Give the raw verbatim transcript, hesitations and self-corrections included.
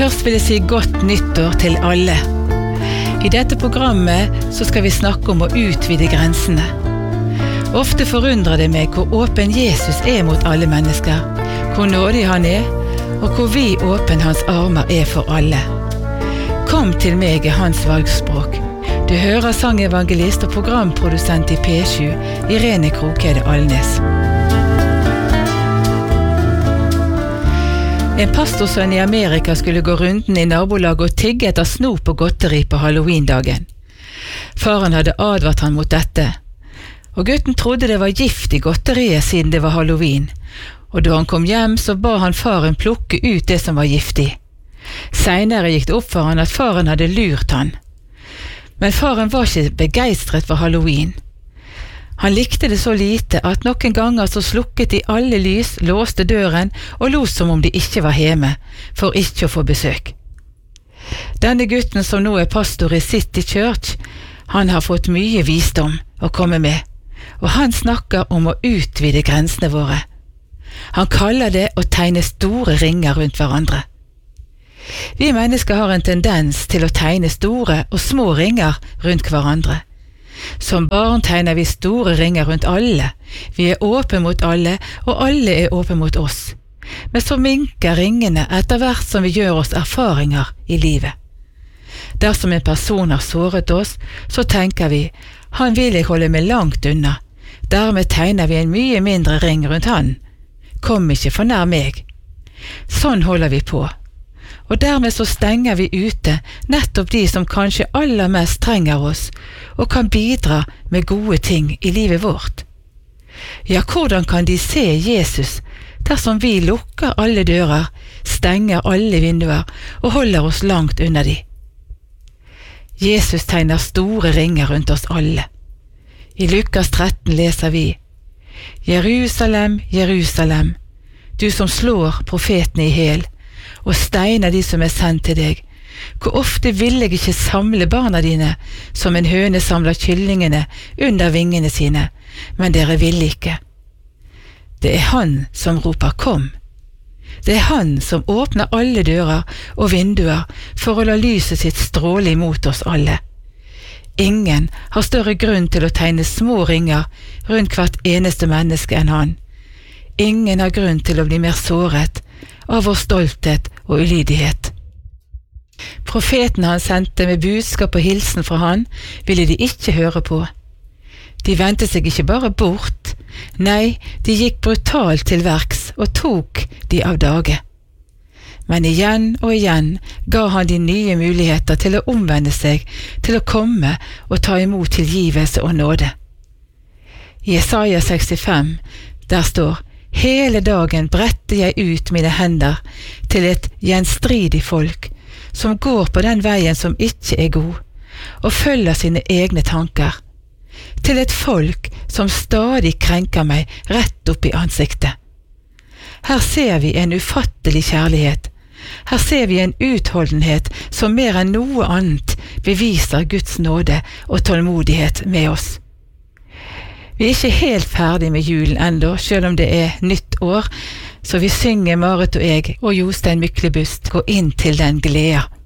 Først vil jeg si godt nyttår til alle. I dette programmet så skal vi snakke om å utvide grensene. Ofte forundrer det meg hvor åpen Jesus er mot alle mennesker, hvor nådig han er, og hvor vid åpen hans armer er for alle. Kom til meg er hans valgspråk. Du hører sangevangelist og programprodusent i P sju, Irene Krokhede Alnes. En pastorsønn i Amerika skulle gå runden i nabolaget og tigge etter snop og godteri på Halloween-dagen. Faren hadde advart han mot dette, og gutten trodde det var gift i godteriet siden det var Halloween, og da han kom hjem så ba han faren plukke ut det som var giftig. Senere gikk det opp for han at faren hadde lurt han. Men faren var ikke begeistret for Halloween. Han likte det så lite at noen ganger så slukket de alle lys, låste døren og lot som om de ikke var hjemme, for ikke å få besøk. Denne gutten som nå er pastor i City Church, han har fått mye visdom å komme med, og han snakker om å utvide grensene våre. Han kaller det å tegne store ringer rundt hverandre. Vi mennesker har en tendens til å tegne store og små ringer rundt hverandre. Som barn tegner vi store ringer rundt alle. Vi er åpne mot alle, og alle er åpne mot oss. Men så minker ringene etter hvert som vi gjør oss erfaringer i livet. Dersom en person har såret oss, så tenker vi, han vil jeg holde meg langt unna. Dermed tegner vi en mye mindre ring rundt han. Kom ikke for nær meg. Sånn holder vi på. Og dermed så stenger vi ute nettopp de som kanskje aller mest trenger oss, og kan bidra med gode ting i livet vårt. Ja, hvordan kan de se Jesus dersom vi lukker alle dører, stenger alle vinduer og holder oss langt unna de? Jesus tegner store ringer rundt oss alle. I Lukas tretten leser vi: Jerusalem, Jerusalem, du som slår profetene i hel, og steiner de som er sendt til deg. Hvor ofte vil jeg ikke samle barna dine, som en høne samler kyllingene under vingene sine, men dere vil ikke. Det er han som roper kom. Det er han som åpner alle dører og vinduer for å la lyset sitt stråle imot oss alle. Ingen har større grunn til å tegne små ringer rundt hvert eneste menneske enn han. Ingen har grunn til å bli mer såret av vår stolthet og ulydighet. Profeten han sendte med budskap og hilsen fra han, ville de ikke høre på. De vendte seg ikke bare bort, nei, de gikk brutalt til verks og tok de av dage. Men igjen og igjen ga han de nye muligheter til å omvende seg, til å komme og ta imot tilgivelse og nåde. I Jesaja sekstifem, der står: Hele dagen bretter jeg ut mine hender til et gjenstridig folk, som går på den veien som ikke er god, og følger sine egne tanker. Til et folk som stadig krenker meg rett opp i ansiktet. Her ser vi en ufattelig kjærlighet. Her ser vi en utholdenhet som mer enn noe annet beviser Guds nåde og tålmodighet med oss. Vi er ikke helt ferdig med julen enda, selv om det er nytt år, så vi synger Marit og jeg og Jostein Myklebust gå inn til den gleda.